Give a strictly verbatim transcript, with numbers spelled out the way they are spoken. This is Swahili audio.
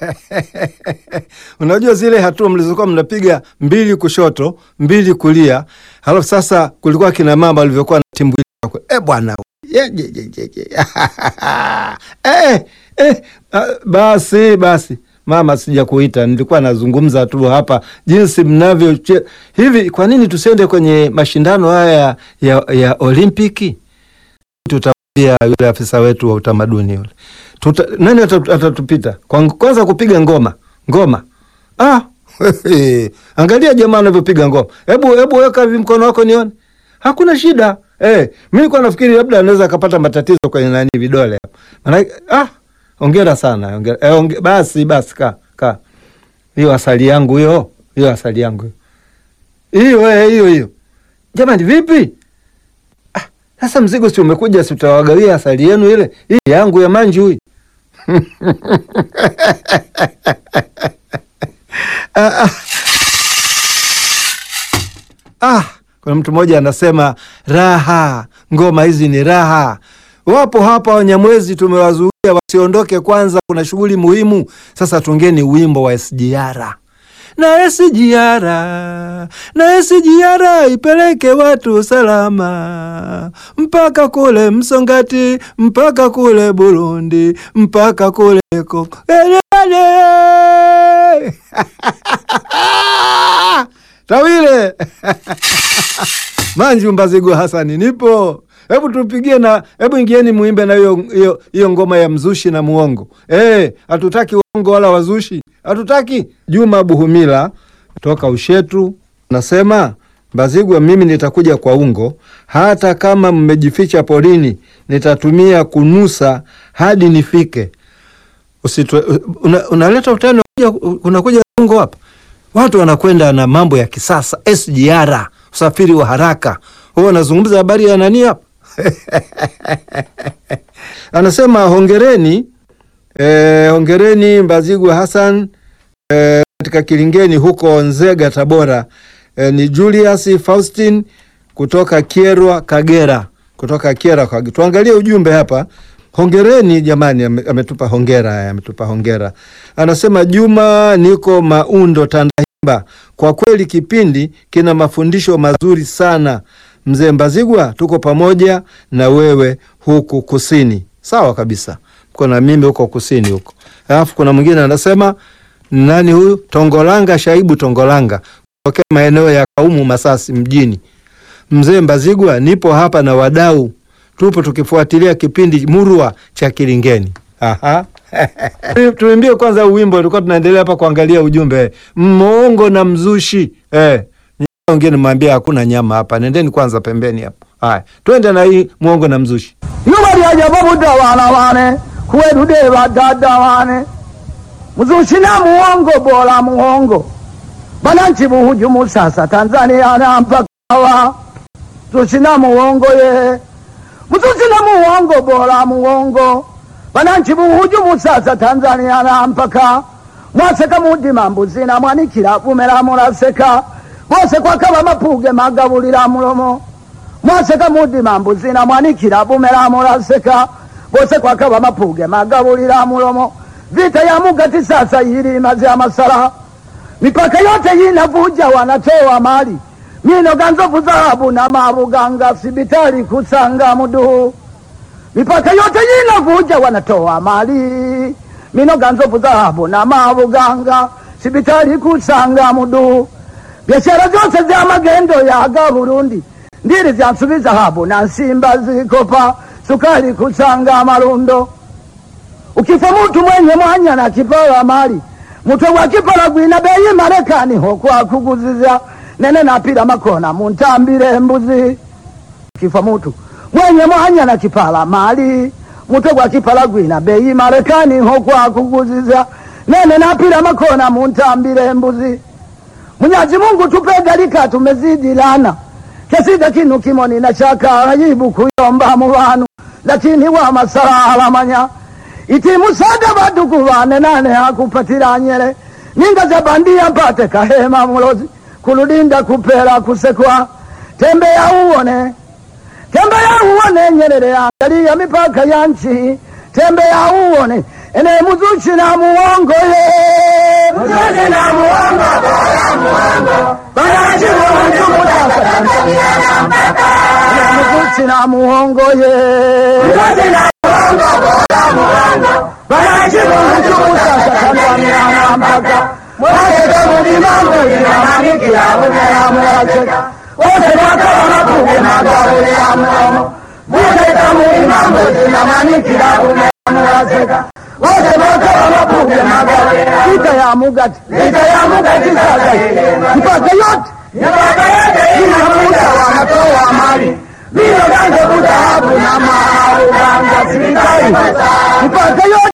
Unajua zile hatua mlizokuwa mnapiga mbili kushoto, mbili kulia, halafu sasa kulikuwa kina mama walivyokuwa na timbulia. Eh bwana. Ye, ye, ye, ye, ye. eh, eh, basi basi. Mama sija kuita, nilikuwa nazungumza tu hapa jinsi mnavyo hivi. Kwa nini tusiende kwenye mashindano haya ya, ya Olimpiki? Tutabia yule afisa wetu wa utamaduni yule. Tuta, nani atatupita? Kwanza kupiga ngoma. Ngoma. Ah, angalia jamaa anavyopiga ngoma. Hebu hebu weka mkono wako nione. Hakuna shida. Eh, mimi nilikuwa nafikiri labda anaweza akapata matatizo kwenye nani vidole hapa. Maana ah, hongera sana. Hongera. Eh, onge, basi basi ka ka. Hiyo asali yangu hiyo. Hiyo asali yangu. Hiyo eh hiyo hiyo. Jamani vipi? Ah, sasa mzigo si umekuja, si utawagawia asali yenu ile? Hii yangu ya manju hii. ah, ah. ah, kuna mtu mmoja anasema raha, ngoma hizi ni raha. Wapo hapa Wanyamwezi tumewazuia wasiondoke kwanza, kuna shughuli muhimu. Sasa tungeni wimbo wa S G R. Na S G R, na S G R ipeleke watu salama mpaka kule Msongati, mpaka kule Burundi, mpaka kule ko. Tawile. Manju Mbazigwa Hasani nipo. Hebu tupigie na hebu ingieni muimbe na hiyo hiyo hiyo ngoma ya mzushi na muongo. Eh, hatutaki uongo wala wazushi. Hatutaki. Juma Buhumila toka Ushetu nasema, Mbazigwa, mimi nitakuja kwa ungo, hata kama mmejificha porini nitatumia kunusa hadi nifike. Usitwe, una, unaleta utani unakuja ungo hapa. Watu wanakwenda na mambo ya kisasa, S G R, usafiri wa haraka. Wewe unazungumza habari ya nani hapa? Anasema hongereni, eh, hongereni Mbazigwa Hassan eh, katika Kilingeni huko Nzega Tabora. Eh, ni Julius Faustin kutoka Kierwa Kagera, kutoka Kierwa Kagera. Tuangalie ujumbe hapa. Hongereni jamani, ametupa hongera, ametupa hongera. Anasema Juma, niko Maundo Tandahimba. Kwa kweli kipindi kina mafundisho mazuri sana. Mzee Mbazigwa, tuko pamoja na wewe huku kusini. Sawa kabisa. Kuna mimi huko kusini huko. Alafu kuna mwingine anasema nani huyu? Tongolanga Shaibu Tongolanga. Kutoka maeneo ya Kaumu Masasi mjini. Mzee Mbazigwa, nipo hapa na wadau. Tupo tukifuatilia kipindi murwa cha Kilingeni. Aha. Tuimbie kwanza wimbo, tulikuwa tunaendelea hapa kuangalia ujumbe. Muongo na mzushi. Eh. Wengine mwambia hakuna nyama hapa. Nendeni kwanza pembeni hapo. Haya. Twende na hii muongo na mzushi. Nubali ajabu budawana wane, kwedu deva dada wane. Mzushi na muongo bola muongo. Bananchi buhujumu sasa Tanzania na mpaka wa. Mzushi na muongo ye. Mzushi na muongo bola muongo. Bananchi buhujumu sasa Tanzania na mpaka. Mwaseka mudima mbuzi na mwanikira bumera muraseka. Mwase kwa kaba mapuge magabulira mulomo. Mwase kamudima mbuzi na mwanikira bumera muraseka. Mwase kwa kaba mapuge magabulira mulomo. Vita ya Mugati sasa hili mazi ya masara. Mipaka yote inavuja wanatoa mali. Mino ganzofu zahabu na mabuganga sibitali kusanga mudu. Mipaka yote inavuja wanatoa mali. Mino ganzofu zahabu na mabuganga sibitali kusanga mudu. Biashara zote za magendo ya Burundi ndiri zyansubiza hapo na Simba zikopa sukari kusanga marundo. Ukifa mtu mwenye mwanya na kipala mali, mtu wa kipala gwina bei Marekani ho kwa kuguzizia nene na pira makona muntambire mbuzi. Ukifa mtu mwenye mwanya na kipala mali, mtu wa kipala gwina bei Marekani ho kwa kuguzizia nene na pira makona muntambire mbuzi. Mwenyezi Mungu tupe galika tumezidi lana. Kesida kinu kimoni na chaka ajibu kuyomba mubanu. Lakini wa masara alamanya. Iti musada baduku wane nane hakupatira nyere. Ninga za bandia mpate kahema mulozi. Kuludinda kupera kusekwa. Tembe ya uone. Tembe ya uone nyerere angalia mipaka ya nchi. Tembe ya uone. ene muzuchi na muongo ye muzuchi na muongo bora muongo banachi muongo sasa Tanzania na mpaka ene muzuchi na muongo ye muzuchi na muongo bora muongo banachi muongo sasa Tanzania na mpaka mwake kama mambo yanamaniki ya mwaka wote wakawa makuge magawe ya mromo mwake kama mambo yanamaniki ya mwaka wote wakawa makuge magawe vita ya mugati vita ya mugati sasa mpaka yote mpaka yote inamuda wanatoa mali bila ganza buda hapo na maana uganga serikali mpaka yote